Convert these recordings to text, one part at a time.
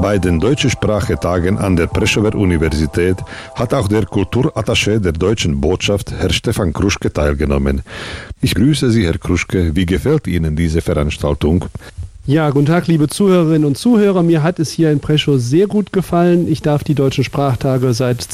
Bei den Deutsche Sprache-Tagen an der Prešower Universität hat auch der Kulturattaché der deutschen Botschaft, Herr Stefan Kruschke, teilgenommen. Ich grüße Sie, Herr Kruschke. Wie gefällt Ihnen diese Veranstaltung? Ja, guten Tag, liebe Zuhörerinnen und Zuhörer. Mir hat es hier in Prešov sehr gut gefallen. Ich darf die Deutschen Sprachtage seit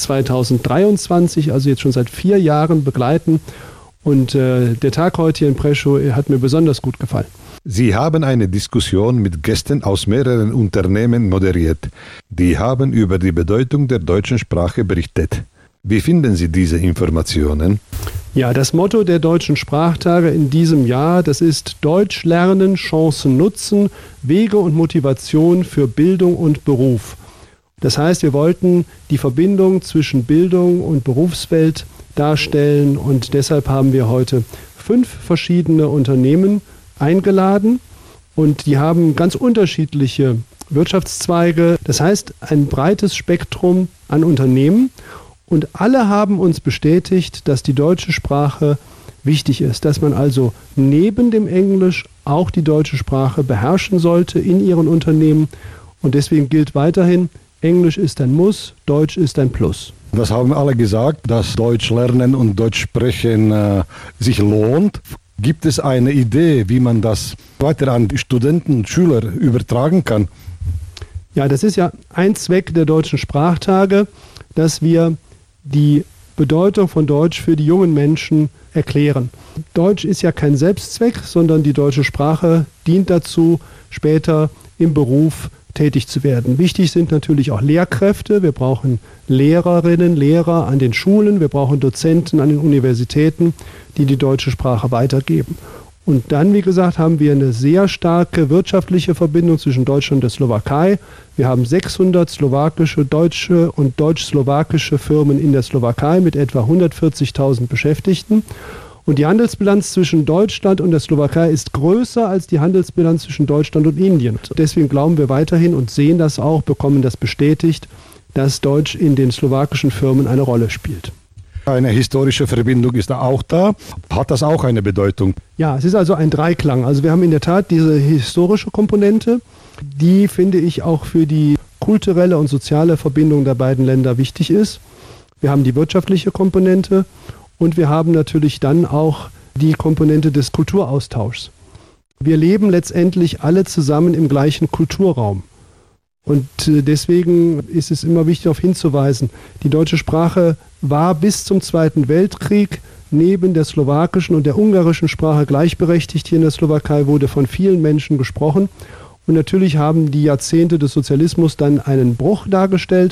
2023, also jetzt schon seit 4 Jahren, begleiten. Und der Tag heute hier in Prešov hat mir besonders gut gefallen. Sie haben eine Diskussion mit Gästen aus mehreren Unternehmen moderiert. Die haben über die Bedeutung der deutschen Sprache berichtet. Wie finden Sie diese Informationen? Ja, das Motto der Deutschen Sprachtage in diesem Jahr, das ist Deutsch lernen, Chancen nutzen, Wege und Motivation für Bildung und Beruf. Das heißt, wir wollten die Verbindung zwischen Bildung und Berufswelt darstellen und deshalb haben wir heute 5 verschiedene Unternehmen eingeladen und die haben ganz unterschiedliche Wirtschaftszweige. Das heißt, ein breites Spektrum an Unternehmen. Und alle haben uns bestätigt, dass die deutsche Sprache wichtig ist, dass man also neben dem Englisch auch die deutsche Sprache beherrschen sollte in ihren Unternehmen. Und deswegen gilt weiterhin, Englisch ist ein Muss, Deutsch ist ein Plus. Das haben alle gesagt, dass Deutsch lernen und Deutsch sprechen sich lohnt. Gibt es eine Idee, wie man das weiter an die Studenten und Schüler übertragen kann? Ja, das ist ja ein Zweck der Deutschen Sprachtage, dass wir die Bedeutung von Deutsch für die jungen Menschen erklären. Deutsch ist ja kein Selbstzweck, sondern die deutsche Sprache dient dazu, später im Beruf tätig zu werden. Wichtig sind natürlich auch Lehrkräfte. Wir brauchen Lehrerinnen, Lehrer an den Schulen. Wir brauchen Dozenten an den Universitäten, die die deutsche Sprache weitergeben. Und dann, wie gesagt, haben wir eine sehr starke wirtschaftliche Verbindung zwischen Deutschland und der Slowakei. Wir haben 600 slowakische, deutsche und deutsch-slowakische Firmen in der Slowakei mit etwa 140.000 Beschäftigten. Und die Handelsbilanz zwischen Deutschland und der Slowakei ist größer als die Handelsbilanz zwischen Deutschland und Indien. Deswegen glauben wir weiterhin und sehen das auch, bekommen das bestätigt, dass Deutsch in den slowakischen Firmen eine Rolle spielt. Eine historische Verbindung ist da auch da. Hat das auch eine Bedeutung? Ja, es ist also ein Dreiklang. Also wir haben in der Tat diese historische Komponente, die, finde ich, auch für die kulturelle und soziale Verbindung der beiden Länder wichtig ist. Wir haben die wirtschaftliche Komponente und wir haben natürlich dann auch die Komponente des Kulturaustauschs. Wir leben letztendlich alle zusammen im gleichen Kulturraum. Und deswegen ist es immer wichtig, darauf hinzuweisen, die deutsche Sprache war bis zum Zweiten Weltkrieg neben der slowakischen und der ungarischen Sprache gleichberechtigt. Hier in der Slowakei wurde von vielen Menschen gesprochen. Und natürlich haben die Jahrzehnte des Sozialismus dann einen Bruch dargestellt.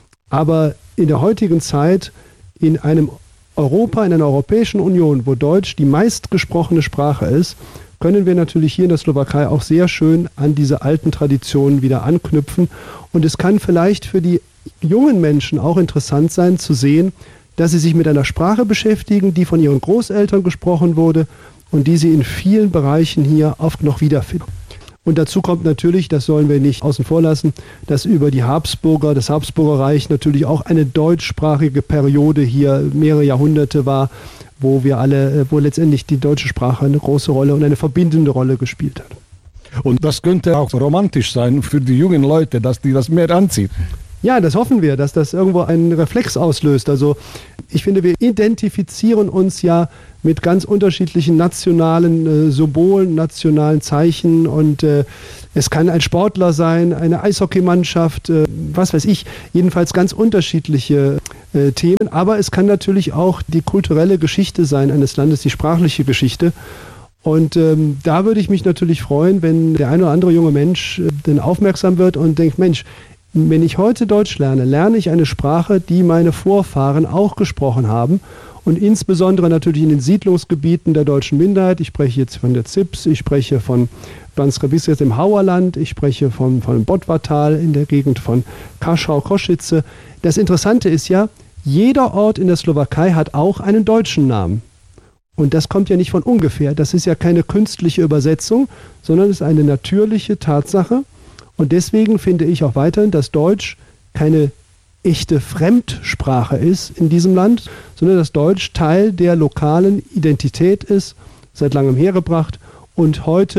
Aber in der heutigen Zeit, in einem Europa, in einer Europäischen Union, wo Deutsch die meistgesprochene Sprache ist, können wir natürlich hier in der Slowakei auch sehr schön an diese alten Traditionen wieder anknüpfen. Und es kann vielleicht für die jungen Menschen auch interessant sein zu sehen, dass sie sich mit einer Sprache beschäftigen, die von ihren Großeltern gesprochen wurde und die sie in vielen Bereichen hier oft noch wiederfinden. Und dazu kommt natürlich, das sollen wir nicht außen vor lassen, dass über die Habsburger, das Habsburgerreich natürlich auch eine deutschsprachige Periode hier mehrere Jahrhunderte war, wo letztendlich die deutsche Sprache eine große Rolle und eine verbindende Rolle gespielt hat. Und das könnte auch romantisch sein für die jungen Leute, dass die das mehr anzieht. Ja, das hoffen wir, dass das irgendwo einen Reflex auslöst. Also ich finde, wir identifizieren uns ja mit ganz unterschiedlichen nationalen Symbolen, nationalen Zeichen und es kann ein Sportler sein, eine Eishockeymannschaft, was weiß ich, jedenfalls ganz unterschiedliche Themen. Aber es kann natürlich auch die kulturelle Geschichte sein eines Landes, die sprachliche Geschichte. Und da würde ich mich natürlich freuen, wenn der ein oder andere junge Mensch dann aufmerksam wird und denkt, Mensch, wenn ich heute Deutsch lerne, lerne ich eine Sprache, die meine Vorfahren auch gesprochen haben. Und insbesondere natürlich in den Siedlungsgebieten der deutschen Minderheit. Ich spreche jetzt von der Zips, ich spreche von Banska Bystrica im Hauerland, ich spreche von Bottwartal in der Gegend von Kaschau, Košice. Das Interessante ist ja, jeder Ort in der Slowakei hat auch einen deutschen Namen. Und das kommt ja nicht von ungefähr. Das ist ja keine künstliche Übersetzung, sondern es ist eine natürliche Tatsache. Und deswegen finde ich auch weiterhin, dass Deutsch keine echte Fremdsprache ist in diesem Land, sondern dass Deutsch Teil der lokalen Identität ist, seit langem hergebracht und heute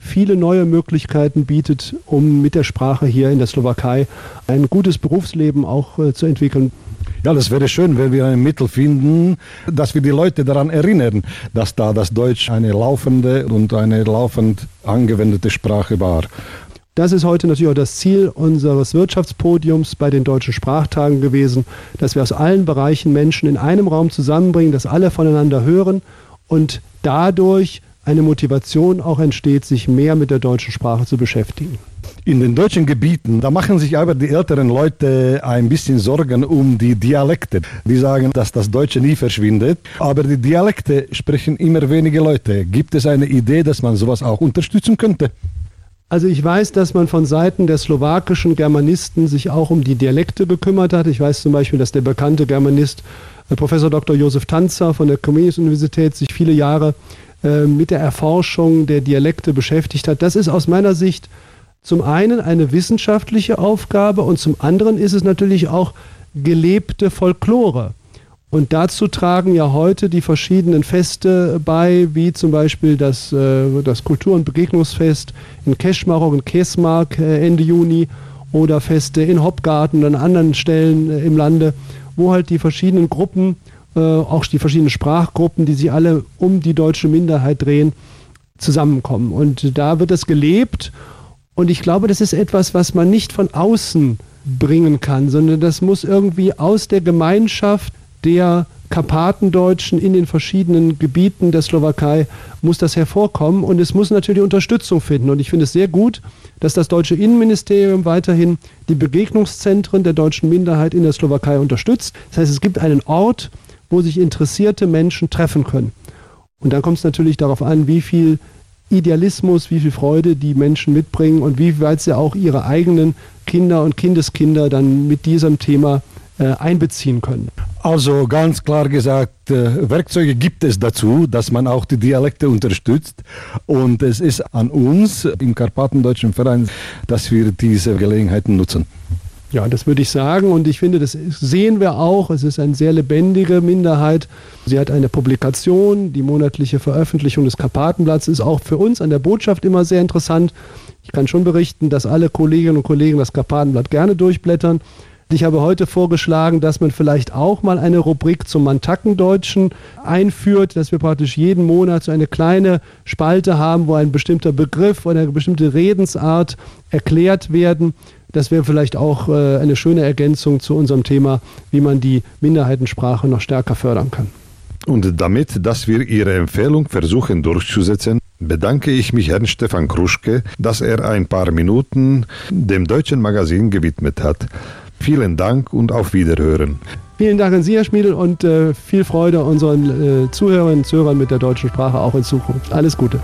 viele neue Möglichkeiten bietet, um mit der Sprache hier in der Slowakei ein gutes Berufsleben auch zu entwickeln. Ja, das wäre schön, wenn wir ein Mittel finden, dass wir die Leute daran erinnern, dass da das Deutsch eine laufende und eine laufend angewendete Sprache war. Das ist heute natürlich auch das Ziel unseres Wirtschaftspodiums bei den Deutschen Sprachtagen gewesen, dass wir aus allen Bereichen Menschen in einem Raum zusammenbringen, dass alle voneinander hören und dadurch eine Motivation auch entsteht, sich mehr mit der deutschen Sprache zu beschäftigen. In den deutschen Gebieten, da machen sich aber die älteren Leute ein bisschen Sorgen um die Dialekte. Die sagen, dass das Deutsche nie verschwindet, aber die Dialekte sprechen immer weniger Leute. Gibt es eine Idee, dass man sowas auch unterstützen könnte? Also ich weiß, dass man von Seiten der slowakischen Germanisten sich auch um die Dialekte gekümmert hat. Ich weiß zum Beispiel, dass der bekannte Germanist Professor Dr. Josef Tanzer von der Comenius-Universität sich viele Jahre mit der Erforschung der Dialekte beschäftigt hat. Das ist aus meiner Sicht zum einen eine wissenschaftliche Aufgabe und zum anderen ist es natürlich auch gelebte Folklore. Und dazu tragen ja heute die verschiedenen Feste bei, wie zum Beispiel das Kultur- und Begegnungsfest in Keschmarok und Kesmark Ende Juni oder Feste in Hopgarten und an anderen Stellen im Lande, wo halt die verschiedenen Gruppen, auch die verschiedenen Sprachgruppen, die sich alle um die deutsche Minderheit drehen, zusammenkommen. Und da wird es gelebt. Und ich glaube, das ist etwas, was man nicht von außen bringen kann, sondern das muss irgendwie aus der Gemeinschaft der Karpatendeutschen in den verschiedenen Gebieten der Slowakei muss das hervorkommen und es muss natürlich Unterstützung finden. Und ich finde es sehr gut, dass das deutsche Innenministerium weiterhin die Begegnungszentren der deutschen Minderheit in der Slowakei unterstützt. Das heißt, es gibt einen Ort, wo sich interessierte Menschen treffen können. Und dann kommt es natürlich darauf an, wie viel Idealismus, wie viel Freude die Menschen mitbringen und wie weit sie auch ihre eigenen Kinder und Kindeskinder dann mit diesem Thema einbeziehen können. Also ganz klar gesagt, Werkzeuge gibt es dazu, dass man auch die Dialekte unterstützt. Und es ist an uns im Karpatendeutschen Verein, dass wir diese Gelegenheiten nutzen. Ja, das würde ich sagen und ich finde, das sehen wir auch. Es ist eine sehr lebendige Minderheit. Sie hat eine Publikation, die monatliche Veröffentlichung des Karpatenblatts ist auch für uns an der Botschaft immer sehr interessant. Ich kann schon berichten, dass alle Kolleginnen und Kollegen das Karpatenblatt gerne durchblättern. Ich habe heute vorgeschlagen, dass man vielleicht auch mal eine Rubrik zum Mantakendeutschen einführt, dass wir praktisch jeden Monat so eine kleine Spalte haben, wo ein bestimmter Begriff oder eine bestimmte Redensart erklärt werden. Das wäre vielleicht auch eine schöne Ergänzung zu unserem Thema, wie man die Minderheitensprache noch stärker fördern kann. Und damit, dass wir Ihre Empfehlung versuchen durchzusetzen, bedanke ich mich Herrn Stefan Kruschke, dass er ein paar Minuten dem Deutschen Magazin gewidmet hat. Vielen Dank und auf Wiederhören. Vielen Dank an Sie, Herr Schmiedl, und viel Freude unseren Zuhörerinnen und Zuhörern mit der deutschen Sprache auch in Zukunft. Alles Gute.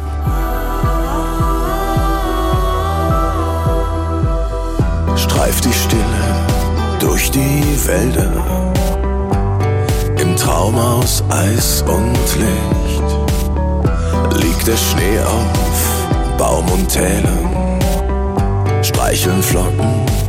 Streift die Stille durch die Wälder, im Traum aus Eis und Licht, liegt der Schnee auf Baum und Tälern, streicheln Flocken